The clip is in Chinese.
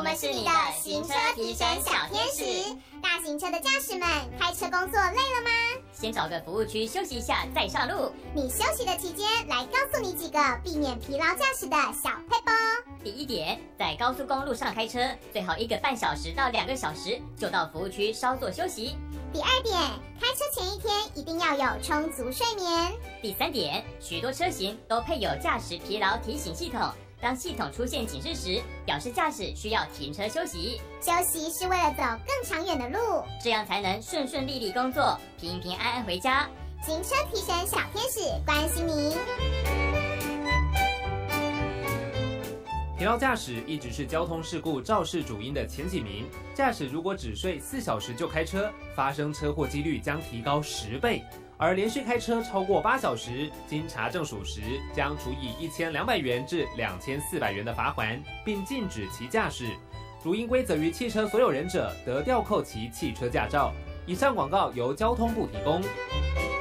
们是你的行车提升小天使。大型车的驾驶们，开车工作累了吗？ 先找个服务区休息一下再上路。 你休息的期间，来告诉你几个避免疲劳驾驶的小撇步。 第一点，在高速公路上开车，最好1个半小时到2个小时就到服务区稍作休息。 第二点，开车前一天一定要有充足睡眠。 第三点，许多车型都配有驾驶疲劳提醒系统。当系统出现警示时，表示驾驶需要停车休息。 休息是为了走更长远的路， 这样才能顺顺利利工作，平平安安回家。 行车提升小天使关心您。 疲劳驾驶一直是交通事故肇事主因的前几名。驾驶如果只睡4小时就开车，发生车祸几率将提高10倍。而连续开车超过8小时，经查证属实，将处以1200元至2400元的罚锾，并禁止其驾驶。如应归责于汽车所有人者，得吊扣其汽车驾照。以上广告由交通部提供。